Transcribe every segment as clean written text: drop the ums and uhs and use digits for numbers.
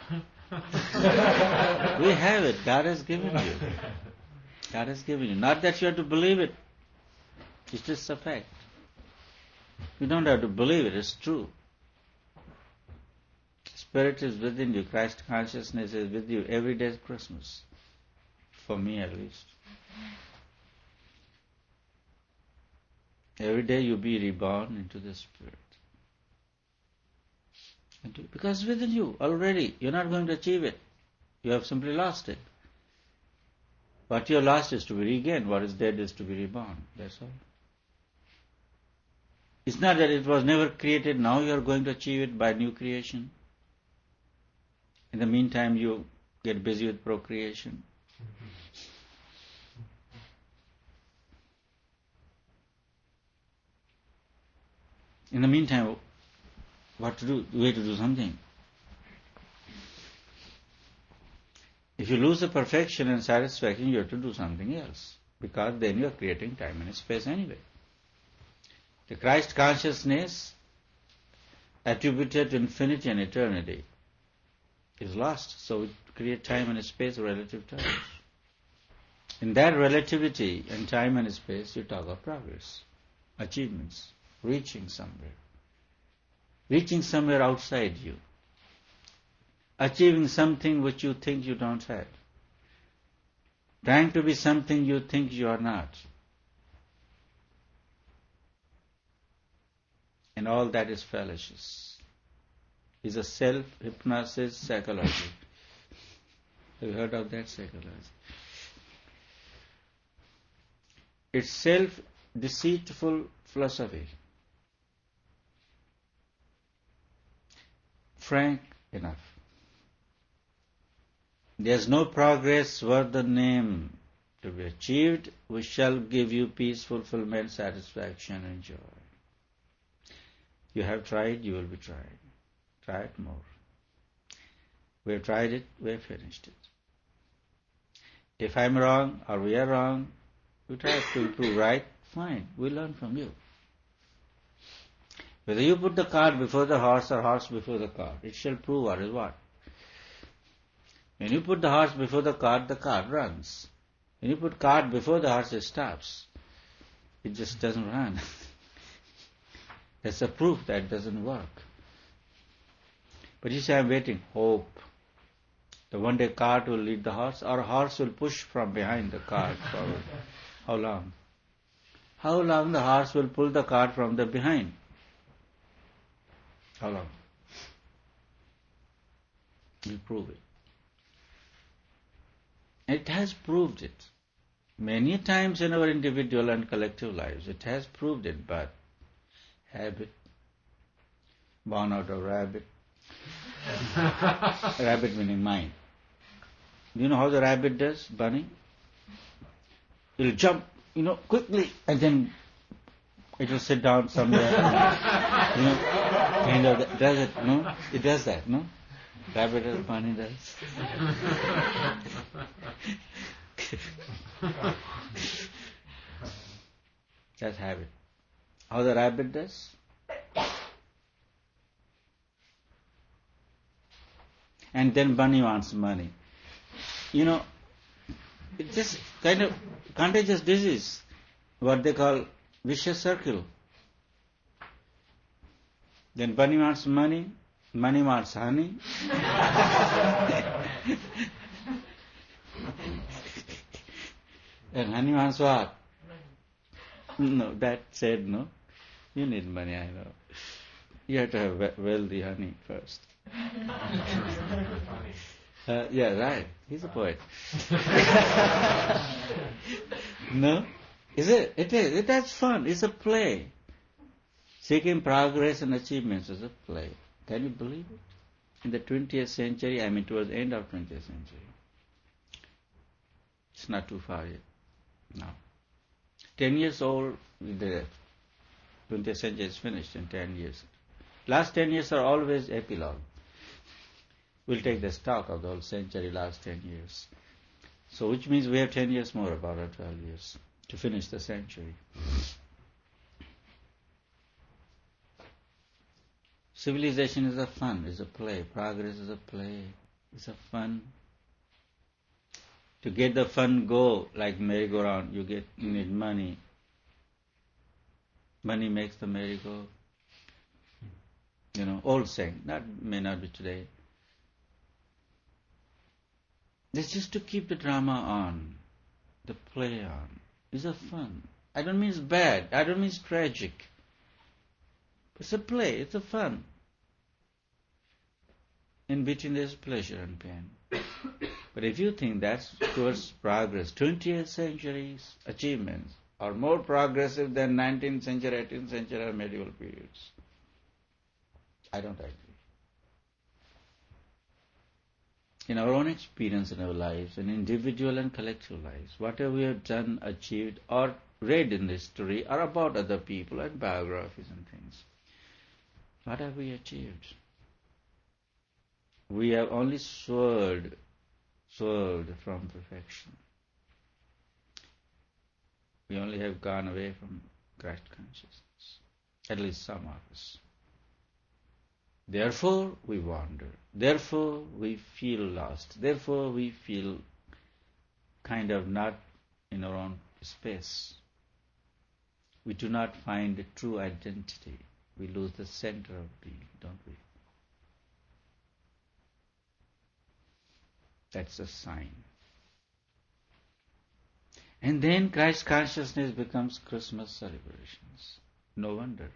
We have it. God has given you. God has given you. Not that you have to believe it. It's just a fact. You don't have to believe it. It's true. Spirit is within you. Christ consciousness is with you. Every day is Christmas. For me at least. Every day you be reborn into the Spirit. Because it's within you already. You're not going to achieve it. You have simply lost it. What you have lost is to be regained. What is dead is to be reborn. That's all. It's not that it was never created. Now you are going to achieve it by new creation. In the meantime, you get busy with procreation. In the meantime, what to do? We have to do something. If you lose the perfection and satisfaction, you have to do something else. Because then you are creating time and space anyway. The Christ consciousness attributed to infinity and eternity is lost. So we create time and space relative terms. In that relativity and time and space, you talk of progress, achievements, reaching somewhere. Reaching somewhere outside you. Achieving something which you think you don't have. Trying to be something you think you are not. And all that is fallacious. Is a self-hypnosis psychology. Have you heard of that psychology? It's self-deceitful philosophy. Frank enough. There is no progress worth the name to be achieved which shall give you peace, fulfillment, satisfaction and joy. You have tried, you will be tried. Try it more. We have tried it, we have finished it. If I'm wrong or we are wrong, we try to improve, right? Fine, we learn from you. Whether you put the cart before the horse or horse before the cart, it shall prove what is what. When you put the horse before the cart runs. When you put cart before the horse, it stops. It just doesn't run. That's a proof that it doesn't work. But you say, I'm waiting. Hope. The one day cart will lead the horse, or horse will push from behind the cart forward. How long? How long the horse will pull the cart from the behind? How long? You prove it. It has proved it. Many times in our individual and collective lives, it has proved it, but habit, born out of rabbit. Rabbit meaning mind. You know how the rabbit does, bunny? It'll jump, quickly, and then it will sit down somewhere. Kind of does it, no? It does that, no? Rabbit or bunny does. That's habit. How the rabbit does? And then bunny wants money. It's just kind of contagious disease, what they call vicious circle. Then bunny wants money wants honey. And honey wants what? No, that said no. You need money, I know. You have to have wealthy honey first. Yeah, right. He's a poet. No? Is it? It is. That's fun. It's a play. Seeking progress and achievements is a play. Can you believe it? In the 20th century, towards the end of 20th century. It's not too far yet. No. 10 years old, the 20th century is finished in 10 years. Last 10 years are always epilogue. We'll take the stock of the whole century, last 10 years. So which means we have 10 years more, about 12 years, to finish the century. Civilization is a fun, is a play. Progress is a play. It's a fun. To get the fun go, like merry-go-round, you need money. Money makes the merry-go. Old saying. That may not be today. It's just to keep the drama on, the play on. It's a fun. I don't mean it's bad. I don't mean it's tragic. It's a play. It's a fun. In between there's pleasure and pain. But if you think that's towards progress, 20th century's achievements are more progressive than 19th century, 18th century or medieval periods, I don't agree. In our own experience in our lives, in individual and collective lives, whatever we have done, achieved, or read in history are about other people and biographies and things. What have we achieved? We have only swerved from perfection. We only have gone away from Christ consciousness, at least some of us. Therefore, we wander. Therefore, we feel lost. Therefore, we feel kind of not in our own space. We do not find a true identity. We lose the center of being, don't we? That's a sign. And then Christ consciousness becomes Christmas celebrations. No wonder.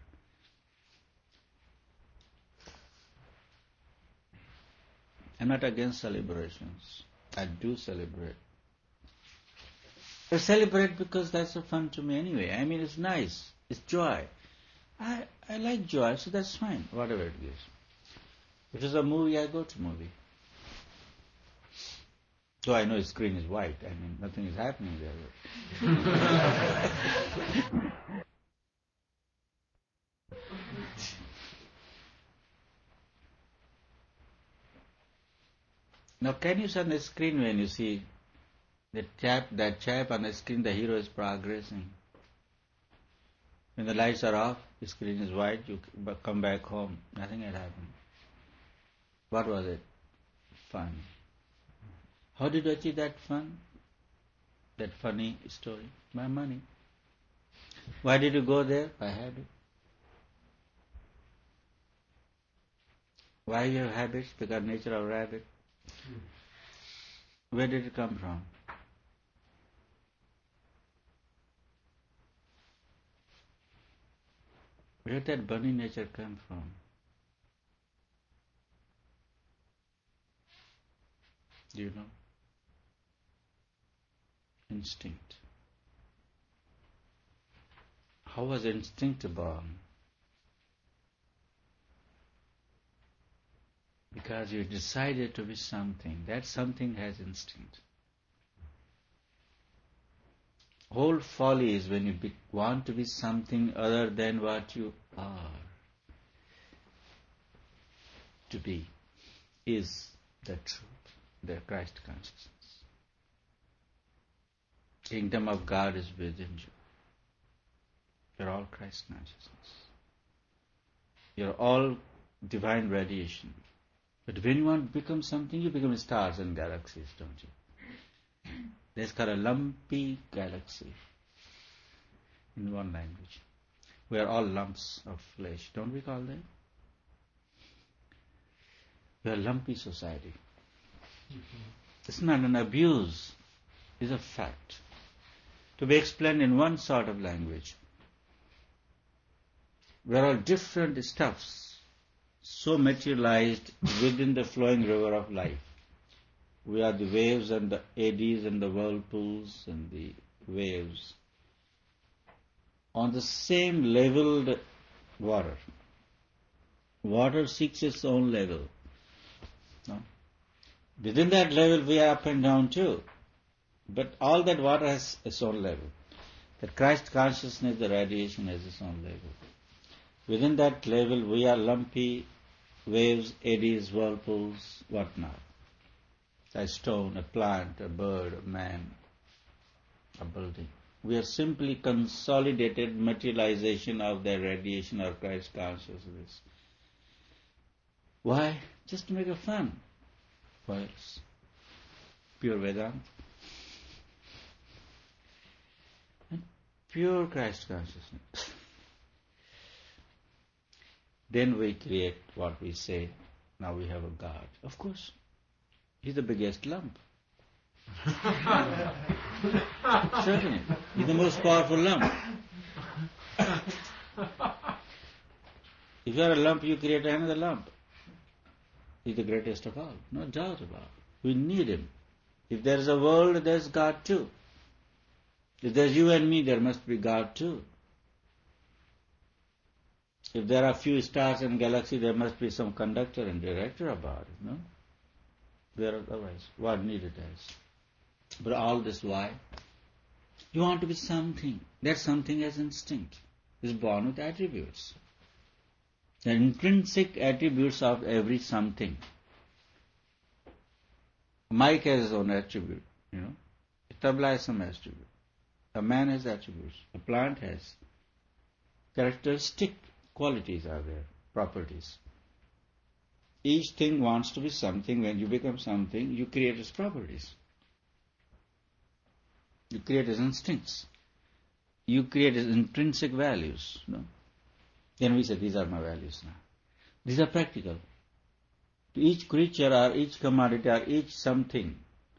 I'm not against celebrations. I do celebrate. I celebrate because that's fun to me anyway. I mean, it's nice. It's joy. I like joy, so that's fine, whatever it is. If it's a movie, I go to movie. So I know the screen is white. I mean, nothing is happening there. Now, can you see on the screen when you see that chap on the screen, the hero is progressing? When the lights are off, the screen is white, you come back home, nothing had happened. What was it? Fun. How did you achieve that fun? That funny story? By money. Why did you go there? By habit. Why you have habits? Because nature of rabbit. Where did it come from? Where did that bunny nature come from? Do you know? Instinct. How was instinct born? Because you decided to be something. That something has instinct. Whole folly is when you want to be something other than what you are. To be is the truth, the Christ consciousness. Kingdom of God is within you. You're all Christ consciousness. You're all divine radiation. But when you want to become something, you become stars and galaxies, don't you? There's called a lumpy galaxy in one language. We are all lumps of flesh, don't we call them? We are a lumpy society. It's not an abuse, it's a fact. To be explained in one sort of language. We are all different stuffs, so materialized within the flowing river of life. We are the waves and the eddies and the whirlpools and the waves on the same leveled water. Water seeks its own level. No? Within that level we are up and down too. But all that water has its own level. The Christ consciousness, the radiation has its own level. Within that level we are lumpy waves, eddies, whirlpools, whatnot. A stone, a plant, a bird, a man, a building. We are simply consolidated materialization of the radiation of Christ consciousness. Why? Just to make it fun. What else? Pure Vedanta. And pure Christ consciousness. Then we create what we say, now we have a God. Of course, He's the biggest lump. Certainly. He's the most powerful lump. If you are a lump, you create another lump. He's the greatest of all. No doubt about it. We need Him. If there is a world, there is God too. If there is you and me, there must be God too. If there are few stars in galaxy, there must be some conductor and director about it, no? Where otherwise, what need it is? But all this why? You want to be something. That something has instinct. Is born with attributes. The intrinsic attributes of every something. A mic has its own attribute, A tabla has some attribute. A man has attributes. A plant has characteristic qualities are there, properties. Each thing wants to be something. When you become something, you create its properties. You create its instincts. You create its intrinsic values. Then we say, these are my values now. These are practical. To each creature or each commodity or each something,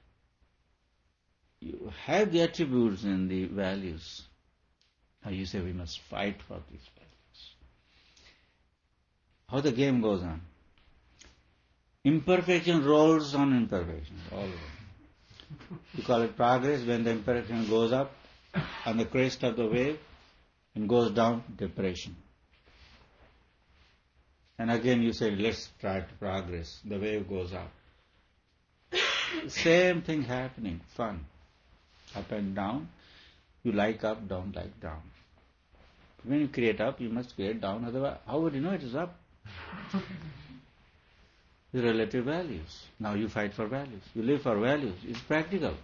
you have the attributes and the values. Now you say we must fight for these values. How the game goes on. Imperfection rolls on imperfection, all of them. You call it progress when the imperfection goes up on the crest of the wave and goes down, depression. And again you say, let's try to progress. The wave goes up. Same thing happening, fun. Up and down. You like up, don't like down. When you create up, you must create down. Otherwise, how would you know it is up? The relative values. Now you fight for values. You live for values. It's practical.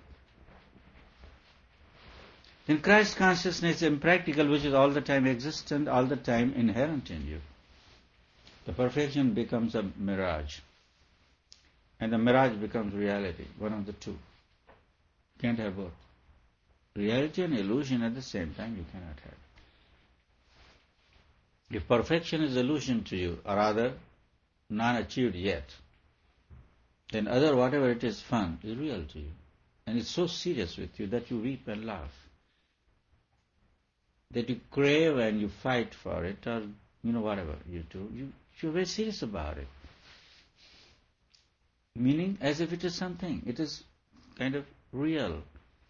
Then Christ consciousness is impractical, which is all the time existent, all the time inherent in you. The perfection becomes a mirage. And the mirage becomes reality, one of the two. Can't have both. Reality and illusion at the same time you cannot have. If perfection is illusion to you, or rather, non-achieved yet, then other whatever it is fun is real to you. And it's so serious with you that you weep and laugh. That you crave and you fight for it, or whatever you do, you're very serious about it. Meaning as if it is something. It is kind of real.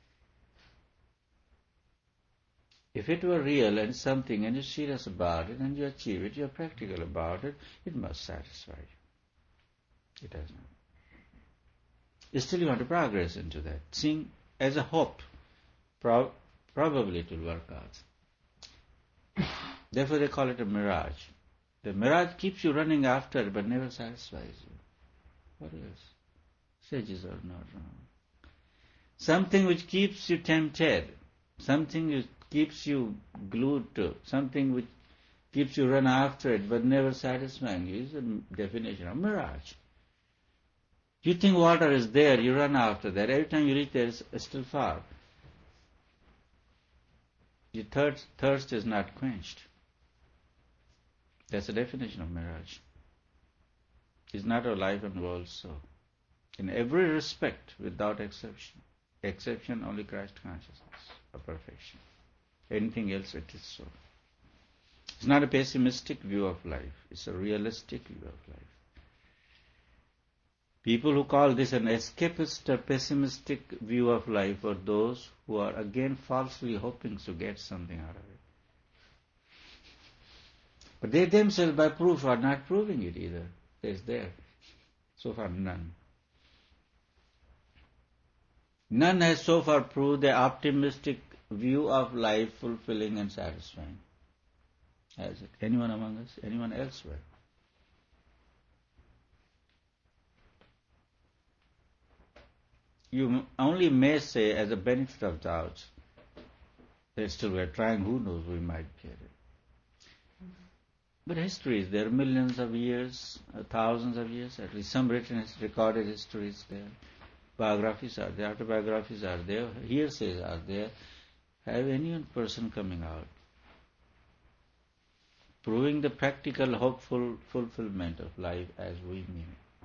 If it were real and something and you're serious about it and you achieve it, you're practical about it, it must satisfy you. It does not. Still you want to progress into that. Seeing as a hope, probably it will work out. Therefore they call it a mirage. The mirage keeps you running after it but never satisfies you. What else? Sages are not wrong. Something which keeps you tempted, something which keeps you glued to, something which keeps you run after it but never satisfying you is the definition of mirage. You think water is there, you run after that. Every time you reach there, it's still far. Your thirst is not quenched. That's the definition of mirage. Is not our life and world so? In every respect, without exception. Exception only Christ consciousness of perfection. Anything else it is so. It's not a pessimistic view of life. It's a realistic view of life. People who call this an escapist or pessimistic view of life are those who are again falsely hoping to get something out of it. But they themselves by proof are not proving it either. It's there. So far none. None has so far proved the optimistic view of life fulfilling and satisfying. Has it? Anyone among us? Anyone elsewhere? You only may say as a benefit of doubt that still we're trying, who knows, we might get it. But history is there, millions of years, thousands of years, at least some written, recorded history is there. Biographies are there, autobiographies are there, hearsays are there. Have any one person coming out proving the practical, hopeful fulfillment of life as we mean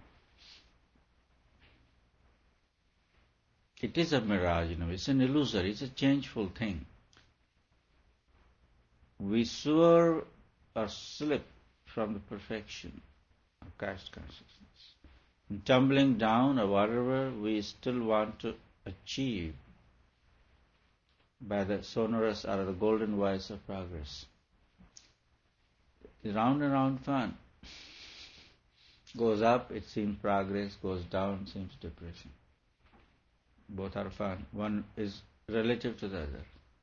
it. It is a mirage, it's an illusory, it's a changeful thing. We swerve or slip from the perfection of caste consciousness. In tumbling down or whatever we still want to achieve by the sonorous or the golden voice of progress. Round and round fun. Goes up, it seems progress, goes down, seems depression. Both are fun. One is relative to the other.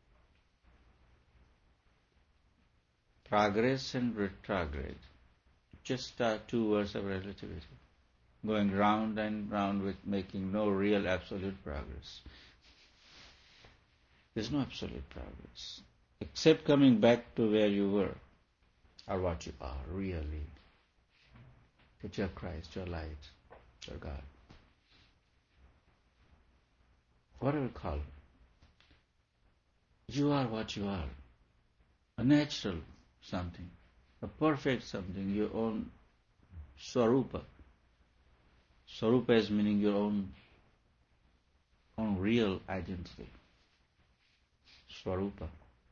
Progress and retrograde just are two words of relativity, going round and round with making no real absolute progress. There's no absolute progress, except coming back to where you were, or what you are really, that you are Christ, your light, your God. Whatever you call it. You are what you are, a natural something, a perfect something, your own Swarupa. Swarupa is meaning your own real identity. Swarupa.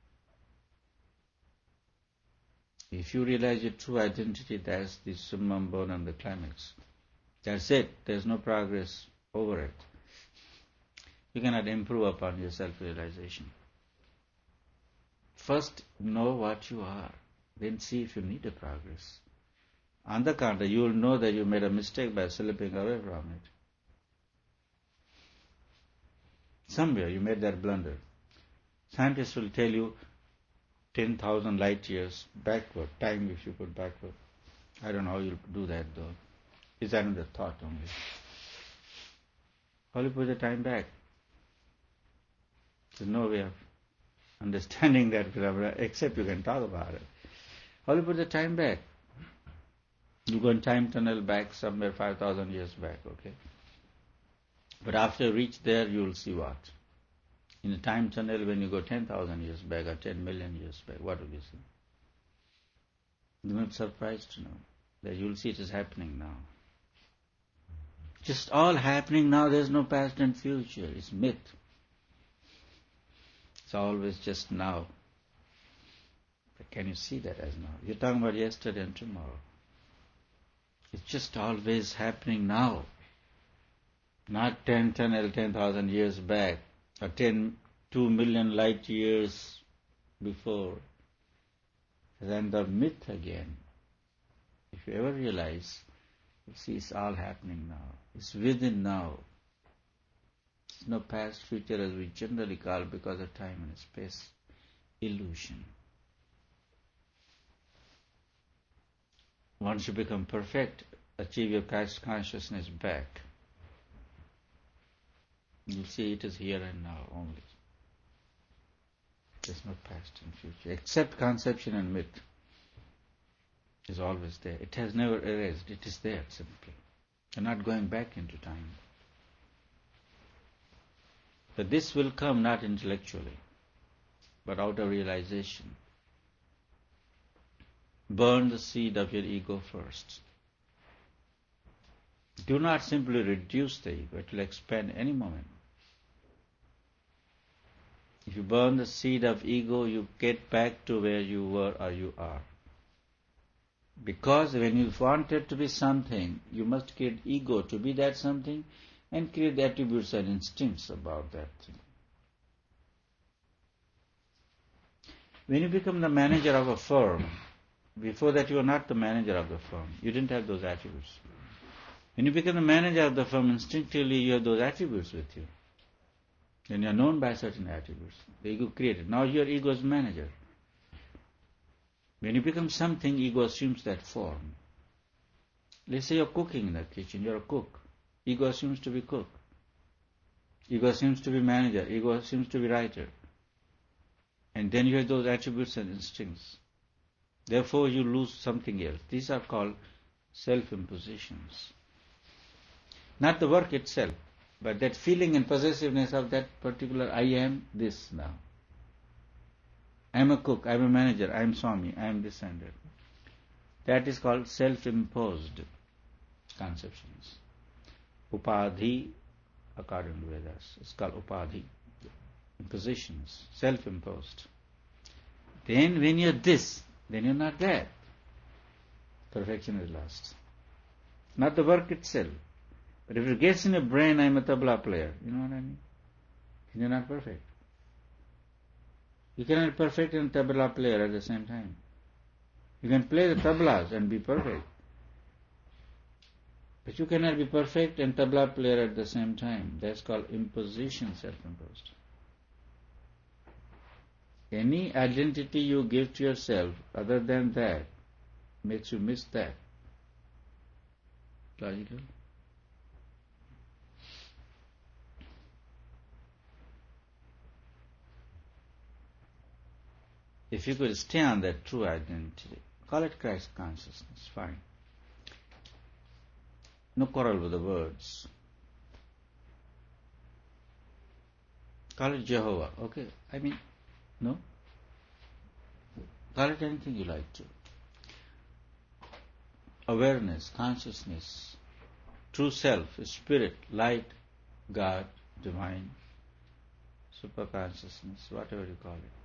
If you realize your true identity, that's the summum bonum, the climax. That's it. There's no progress over it. You cannot improve upon your self-realization. First, know what you are. Then see if you need a progress. On the contrary, you will know that you made a mistake by slipping away from it. Somewhere you made that blunder. Scientists will tell you 10,000 light years backward, time if you put backward. I don't know how you'll do that though. It's another thought only. How do you put the time back? There's no way of understanding that phenomena except you can talk about it. How do you put the time back? You go in time tunnel back somewhere 5,000 years back, okay? But after you reach there, you will see what? In a time tunnel, when you go 10,000 years back or 10 million years back, what will you see? You're not surprised to know that you will see it is happening now. Just all happening now, there's no past and future. It's myth. It's always just now. But can you see that as now? You're talking about yesterday and tomorrow. It's just always happening now. Not 10,000 years back, or 2 million light years before. Then the myth again. If you ever realize, you see it's all happening now. It's within now. There's no past, future as we generally call it because of time and space. Illusion. Once you become perfect, achieve your past consciousness back. You'll see it is here and now only. There's no past and future. Except conception and myth is always there. It has never erased. It is there simply. You're not going back into time. But this will come not intellectually, but out of realization. Burn the seed of your ego first. Do not simply reduce the ego. It will expand any moment. If you burn the seed of ego, you get back to where you were or you are. Because when you want it to be something, you must create ego to be that something and create the attributes and instincts about that thing. When you become the manager of a firm, before that you were not the manager of the firm. You didn't have those attributes. When you become the manager of the firm, instinctively you have those attributes with you. Then you are known by certain attributes. The ego created. Now your ego is manager. When you become something, ego assumes that form. Let's say you're cooking in the kitchen. You're a cook. Ego assumes to be cook. Ego assumes to be manager. Ego assumes to be writer. And then you have those attributes and instincts. Therefore you lose something else. These are called self-impositions. Not the work itself, but that feeling and possessiveness of that particular I am this now. I am a cook, I am a manager, I am Swami, I am this and that. That is called self-imposed conceptions. Upadhi, according to Vedas, it's called upadhi. Impositions, self-imposed. Then when you're this, then you're not that. Perfection is lost. Not the work itself. But if it gets in your brain, I'm a tabla player, you know what I mean? Then you're not perfect. You cannot be perfect and tabla player at the same time. You can play the tablas and be perfect. But you cannot be perfect and tabla player at the same time. That's called imposition, self-imposed. Any identity you give to yourself other than that makes you miss that. Logical? If you could stay on that true identity, call it Christ consciousness, fine. No quarrel with the words. Call it Jehovah, okay? I mean, no? Call it anything you like to. Awareness, consciousness, true self, spirit, light, God, divine, superconsciousness, whatever you call it.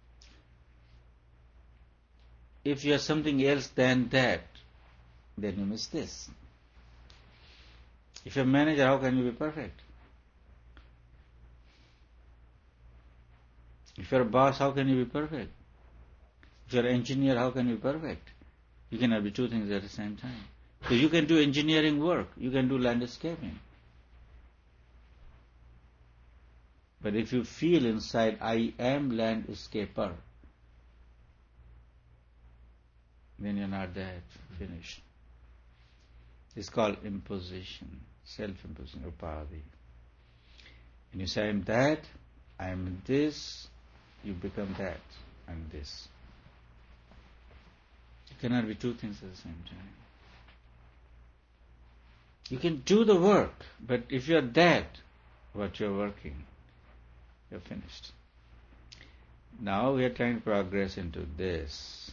If you are something else than that, then you miss this. If you're a manager, how can you be perfect? If you're a boss, how can you be perfect? If you're an engineer, how can you be perfect? You cannot be two things at the same time. So you can do engineering work, you can do landscaping. But if you feel inside, I am landscaper, then you're not that, finished. It's called imposition, self-imposition, upadhi. When you say, I am that, I am this, you become that, and this. You cannot be two things at the same time. You can do the work, but if you're that, what you're working, you're finished. Now we are trying to progress into this.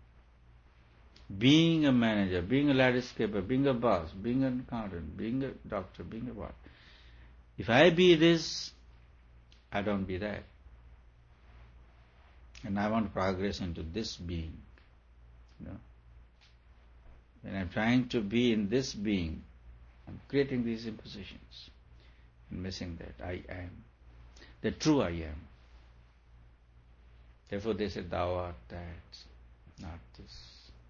Being a manager, being a landscaper, being a boss, being an accountant, being a doctor, being a what. If I be this, I don't be that. And I want to progress into this being. You know? When I'm trying to be in this being, I'm creating these impositions and missing that I am, the true I am. Therefore they say, thou art that, not this.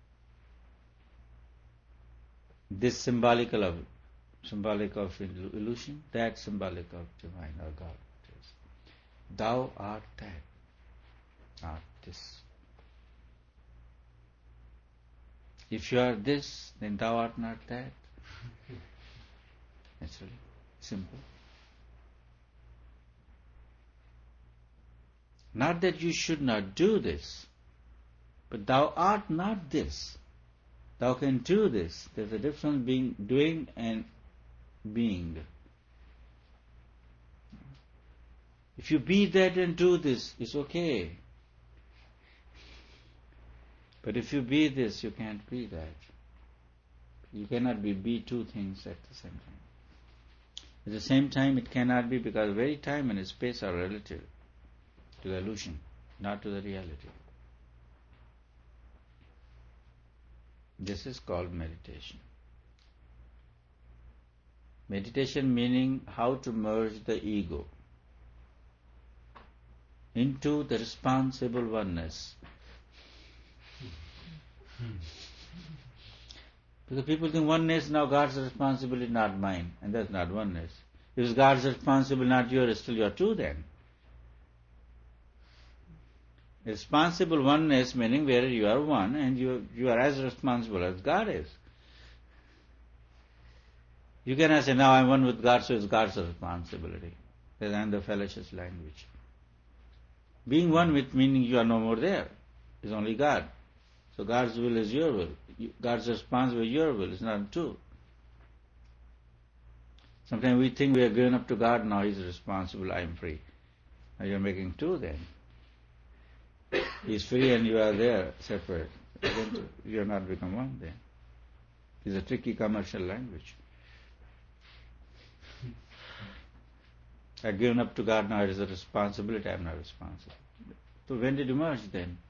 This symbolic of illusion, that symbolic of divine or God. Thou art that, not this. If you are this, then thou art not that. Naturally, simple. Not that you should not do this, but thou art not this. Thou can do this. There's a difference between doing and being. If you be that and do this, it's okay. But if you be this, you can't be that. You cannot be two things at the same time. At the same time, it cannot be because very time and space are relative to the illusion, not to the reality. This is called meditation. Meditation meaning how to merge the ego into the responsible oneness. Because people think oneness, now God's responsibility, not mine, and that's not oneness. If it's God's responsibility, not yours, still you're two then. Responsible oneness meaning where you are one and you are as responsible as God is. You cannot say, now I'm one with God, so it's God's responsibility. That's another fallacious language. Being one with meaning you are no more there. It's only God. So God's will is your will. God's response with your will is not true. Sometimes we think we are given up to God, now He's responsible, I am free. Now you're making two then. He's free and you are there, separate. You are not become one then. It's a tricky commercial language. I've given up to God, now it is a responsibility, I'm not responsible. So when did you merge then?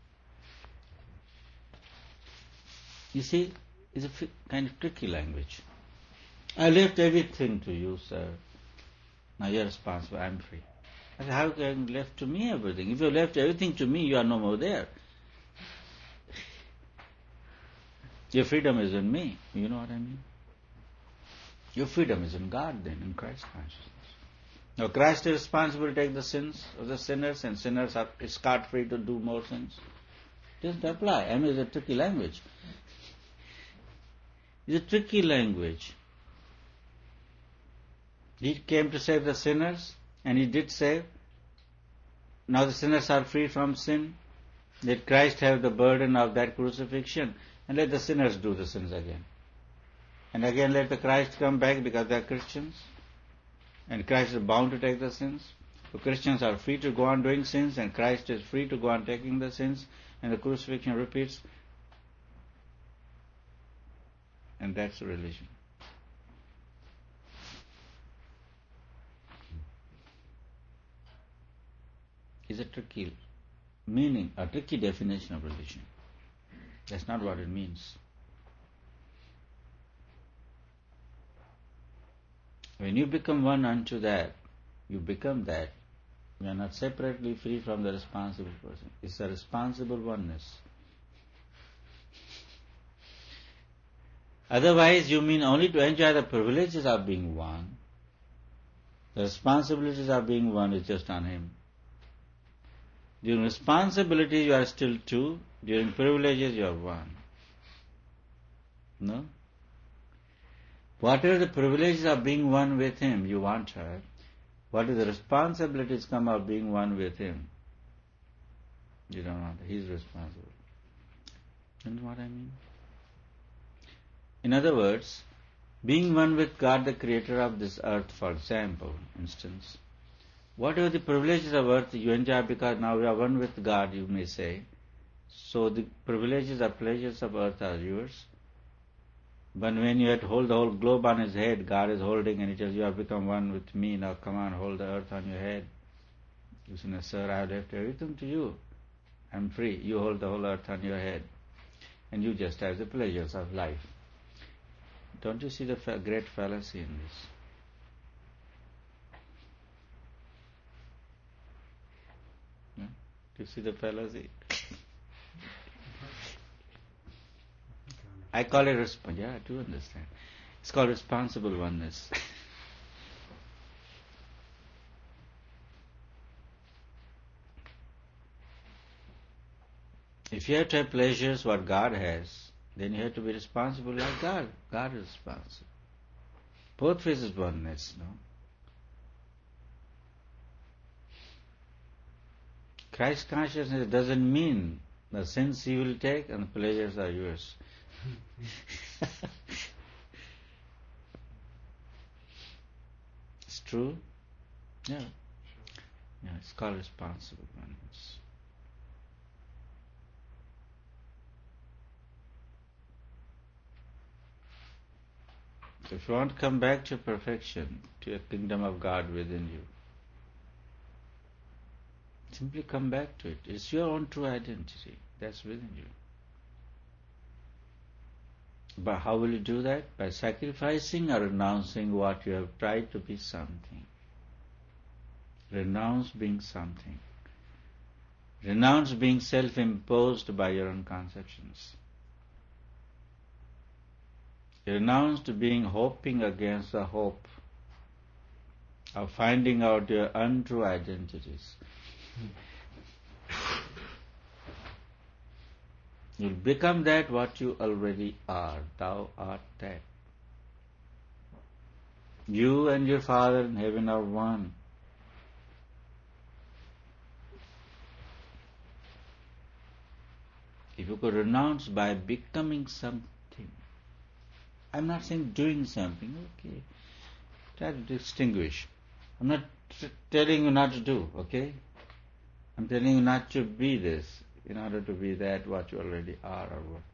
You see, it's a kind of tricky language. I left everything to you, sir. Now you're responsible, I'm free. I said, how can you left to me everything? If you left everything to me, you are no more there. Your freedom is in me. You know what I mean? Your freedom is in God then, in Christ consciousness. Now Christ is responsible to take the sins of the sinners, and sinners are scot-free to do more sins. Doesn't apply. I mean, it's a tricky language. It's a tricky language. He came to save the sinners, and He did save. Now the sinners are free from sin. Let Christ have the burden of that crucifixion, and let the sinners do the sins again. And again let the Christ come back because they are Christians. And Christ is bound to take the sins. So Christians are free to go on doing sins, and Christ is free to go on taking the sins, and the crucifixion repeats. And that's religion. It's a tricky meaning, a tricky definition of religion. That's not what it means. When you become one unto that, you become that. You are not separately free from the responsible person. It's a responsible oneness. Otherwise, you mean only to enjoy the privileges of being one. The responsibilities of being one is just on Him. During responsibilities, you are still two. During privileges, you are one. No? Whatever the privileges of being one with Him, you want her. What is the responsibilities come of being one with Him? You don't want her. He's responsible. You know what I mean? In other words, being one with God, the creator of this earth, for example, instance, whatever the privileges of earth you enjoy because now you are one with God, you may say, so the privileges or pleasures of earth are yours. But when you have to hold the whole globe on His head, God is holding and He tells you have become one with me, now come on, hold the earth on your head. You say, no, sir, I have left everything to you. I'm free. You hold the whole earth on your head. And you just have the pleasures of life. Don't you see the great fallacy in this? No? Do you see the fallacy? I call it yeah, I do understand. It's called responsible oneness. If you have to have pleasures what God has, then you have to be responsible like God. God is responsible. Both faces oneness, no? Christ consciousness doesn't mean the sins He will take and the pleasures are yours. It's true? Yeah. Yeah, it's called responsible oneness. So if you want to come back to perfection, to a kingdom of God within you, simply come back to it. It's your own true identity that's within you. But how will you do that? By sacrificing or renouncing what you have tried to be something. Renounce being something. Renounce being self-imposed by your own conceptions. Renounce to being hoping against the hope of finding out your untrue identities. You'll become that what you already are. Thou art that. You and your Father in heaven are one. If you could renounce by becoming something, I'm not saying doing something, okay, try to distinguish. I'm not telling you not to do, okay? I'm telling you not to be this in order to be that what you already are or what